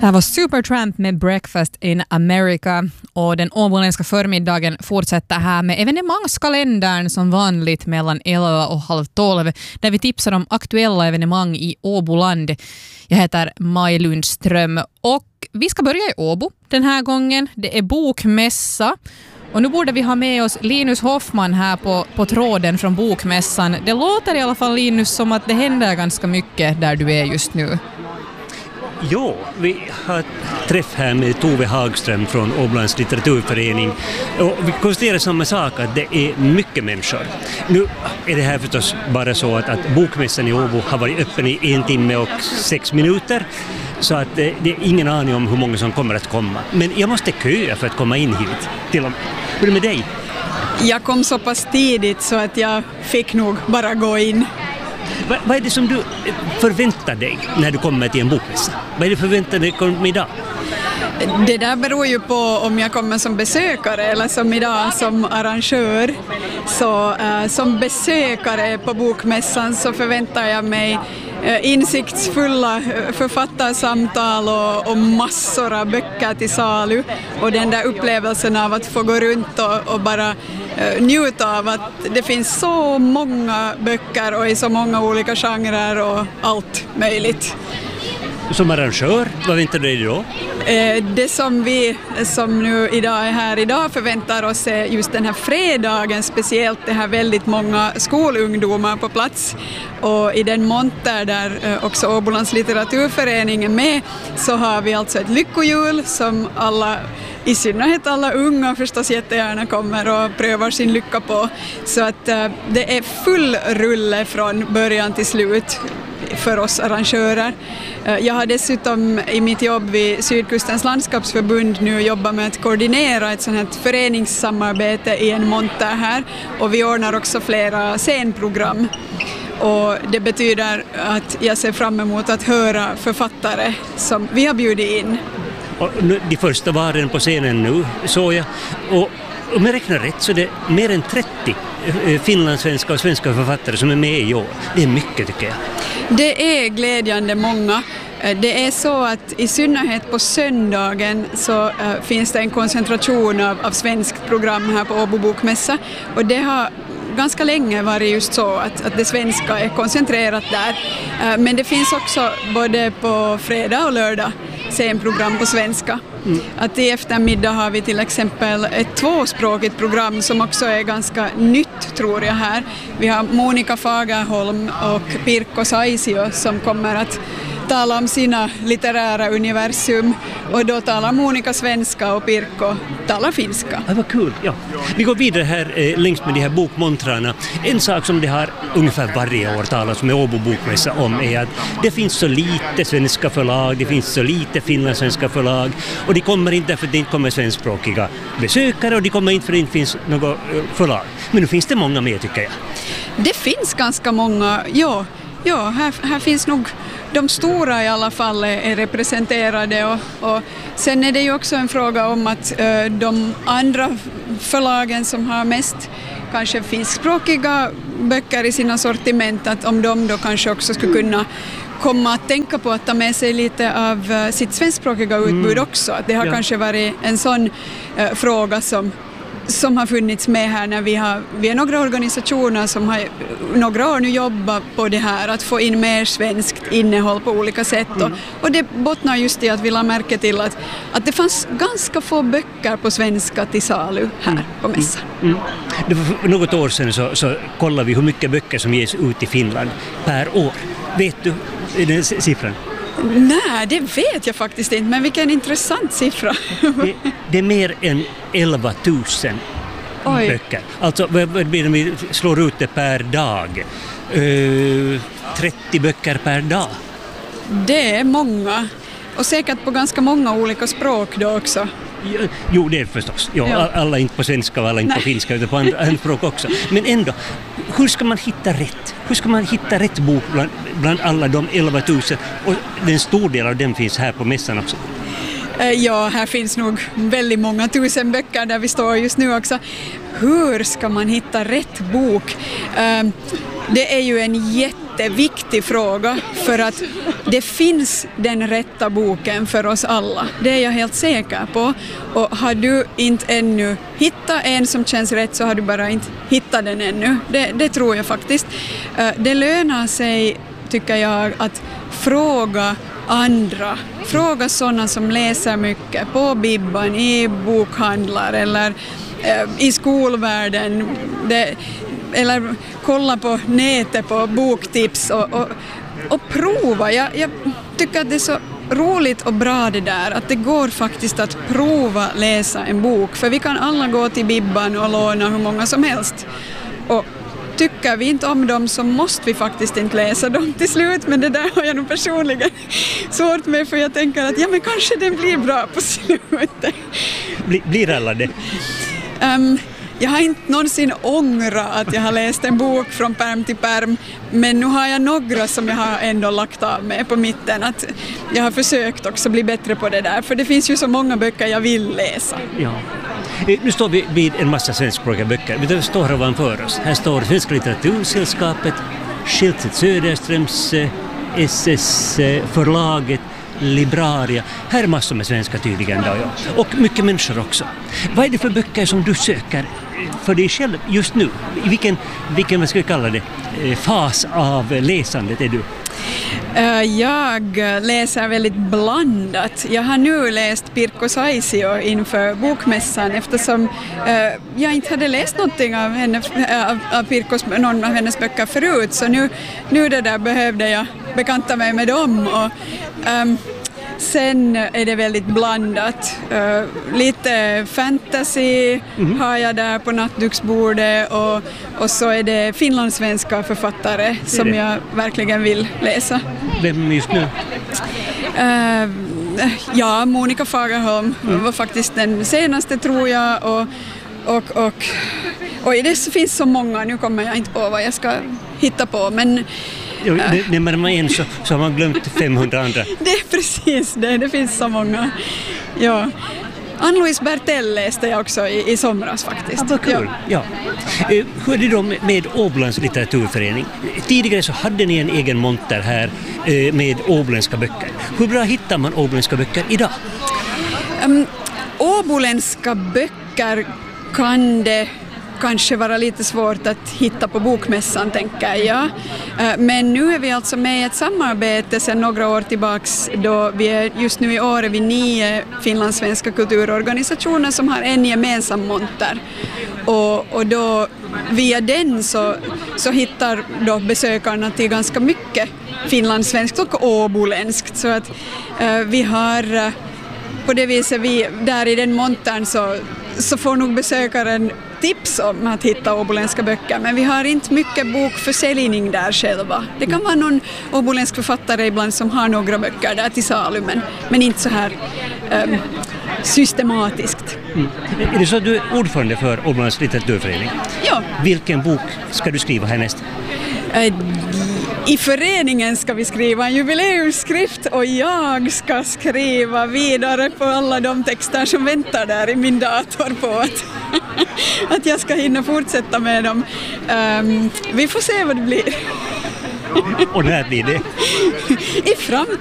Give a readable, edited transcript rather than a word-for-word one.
Det här var Supertramp med Breakfast in America och den åboländska förmiddagen fortsätter här med evenemangskalendern som vanligt mellan 11 och halv 12 där vi tipsar om aktuella evenemang i Åboland. Jag heter Maj Lundström och vi ska börja i Åbo den här gången. Det är bokmässa. Och nu borde vi ha med oss Linus Hoffman här på tråden från bokmässan. Det låter i alla fall, Linus, som att det händer ganska mycket där du är just nu. Jo, vi har träff här med Tove Hagström från Åbolands litteraturförening och vi konstaterar samma sak, att det är mycket människor. Nu är det här förstås bara så att bokmässan i Åbo har varit öppen i 1 timme och 6 minuter, så att det är ingen aning om hur många som kommer att komma. Men jag måste köa för att komma in hit till och med. Hur är det med dig? Jag kom så pass tidigt så att jag fick nog bara gå in. Vad är det som du förväntar dig när du kommer till en bokmässa? Vad är det förväntar dig kom idag? Det där beror ju på om jag kommer som besökare eller som idag som arrangör. Så som besökare på bokmässan så förväntar jag mig insiktsfulla författarsamtal och massor av böcker till salu. Och den där upplevelsen av att få gå runt och bara njuta av att det finns så många böcker och i så många olika genrer och allt möjligt. Som arrangör, vad väntar du dig då? Det som vi som nu idag är här idag förväntar oss är just den här fredagen, speciellt det här väldigt många skolungdomar på plats. Och i den monter där också Åbolands litteraturförening är med så har vi alltså ett lyckohjul som alla, i synnerhet alla unga förstås jättegärna kommer och prövar sin lycka på. Så att det är full rulle från början till slut för oss arrangörer. Jag har dessutom i mitt jobb vid Sydkustens landskapsförbund nu jobbat med att koordinera ett sådant här föreningssamarbete i en monter här, och vi ordnar också flera scenprogram. Och det betyder att jag ser fram emot att höra författare som vi har bjudit in. Och de första varen på scenen nu såg jag, och om jag räknar rätt så är det mer än 30 finlandssvenska och svenska författare som är med i år. Det är mycket, tycker jag. Det är glädjande många. Det är så att i synnerhet på söndagen så finns det en koncentration av svenskt program här på Åbo bokmässa, och det har ganska länge varit just så att det svenska är koncentrerat där. Men det finns också både på fredag och lördag scenprogram på svenska. Att i eftermiddag har vi till exempel ett tvåspråkigt program som också är ganska nytt, tror jag, här. Vi har Monica Fagerholm och Pirkko Saisio som kommer att tala om sina litterära universum, och då talar Monica svenska och Pirkko talar finska. Ja, vad kul. Ja. Vi går vidare här längs med de här bokmontrarna. En sak som det har ungefär varje år talas med Åbo bokmässa om är att det finns så lite svenska förlag, det finns så lite finlandssvenska förlag, och de kommer inte för att det inte kommer svenskspråkiga besökare, och de kommer inte för att det inte finns något förlag. Men nu finns det många med, tycker jag. Det finns ganska många, ja här finns nog de stora i alla fall är representerade, och sen är det ju också en fråga om att de andra förlagen som har mest kanske finskspråkiga böcker i sina sortiment, att om de då kanske också skulle kunna komma att tänka på att ta med sig lite av sitt svenskspråkiga utbud också. Att det har kanske varit en sån fråga som har funnits med här när vi är några organisationer som har några år nu jobbat på det här, att få in mer svenskt innehåll på olika sätt. Och det bottnar just i att vi la märke till att det fanns ganska få böcker på svenska till salu här på mässan. För något år sedan så kollade vi hur mycket böcker som ges ut i Finland per år. Vet du den siffran? Nej, det vet jag faktiskt inte, men vilken intressant siffra. Det är mer än 11 000 böcker. Alltså, vi slår ut det per dag. 30 böcker per dag. Det är många. Och säkert på ganska många olika språk då också. Jo, det är förstås. Ja. Alla inte på svenska och alla inte på finska, utan på andra språk också. Men ändå, hur ska man hitta rätt? Hur ska man hitta rätt bok bland alla de 11 000? Och en stor del av dem finns här på mässan också. Ja, här finns nog väldigt många tusen böcker där vi står just nu också. Hur ska man hitta rätt bok? Det är ju en jätteviktig fråga för att det finns den rätta boken för oss alla. Det är jag helt säker på. Och har du inte ännu hittat en som känns rätt så har du bara inte hittat den ännu. Det tror jag faktiskt. Det lönar sig, tycker jag, att fråga andra. Fråga sådana som läser mycket på Bibban, i bokhandlar eller i skolvärlden. Eller kolla på nätet på boktips och prova. Jag tycker att det är så roligt och bra det där, att det går faktiskt att prova läsa en bok. För vi kan alla gå till Bibban och låna hur många som helst. Och tycker vi inte om dem så måste vi faktiskt inte läsa dem till slut. Men det där har jag nog personligen svårt med, för jag tänker att men kanske den blir bra på slutet. Blir alla det? Jag har inte någonsin ångrat att jag har läst en bok från pärm till pärm, men nu har jag några som jag har ändå lagt av med på mitten. Att jag har försökt också bli bättre på det där, för det finns ju så många böcker jag vill läsa. Ja. Nu står vi vid en massa svenskspråkiga böcker. Vi står här ovanför oss. Här står Svenska litteratursällskapet, Schiltze Söderströms, SS förlaget, Libraria. Här är massor med svenska tydligen då, ja. Och mycket människor också. Vad är det för böcker som du söker för dig själv just nu? I vilken vad ska vi kalla det, fas av läsandet är du? Jag läser väldigt blandat. Jag har nu läst Pirkko Saisio inför bokmässan eftersom jag inte hade läst någonting av någon av hennes böcker förut. Så nu det där behövde jag bekanta mig med dem. Och, sen är det väldigt blandat. Lite fantasy har jag där på nattduksbordet och så är det finlandssvenska författare som jag verkligen vill läsa. Vem just nu? Monica Fagerholm var faktiskt den senaste, tror jag. Och det finns så många, nu kommer jag inte på vad jag ska hitta på, men nämmer man en så har man glömt 500 andra. Det är precis det finns så många. Ja. Ann-Louise Bertell läste jag också i somras faktiskt. Vad kul. Ja. Hur är det då med Åbolands litteraturförening? Tidigare så hade ni en egen monter här med åboländska böcker. Hur bra hittar man åboländska böcker idag? Åboländska böcker kan det kanske vara lite svårt att hitta på bokmässan, tänker jag. Men nu är vi alltså med i ett samarbete sedan några år tillbaks, då vi är just nu i år vid 9 finlandssvenska kulturorganisationer som har en gemensam monter. Och då via den så hittar då besökarna till ganska mycket finlandssvenskt och åboländskt. Så att vi har på det viset, där i den montern så får nog besökaren tips om att hitta åboländska böcker, men vi har inte mycket bokförsäljning där själva. Det kan vara någon åboländsk författare ibland som har några böcker där till salu, men inte så här systematiskt. Är det så att du är ordförande för Åbolands litteraturförening? Ja. Vilken bok ska du skriva härnäst? I föreningen ska vi skriva en jubileumsskrift och jag ska skriva vidare på alla de texter som väntar där i min dator på att jag ska hinna fortsätta med dem. Vi får se vad det blir. Och när blir det? I framtiden.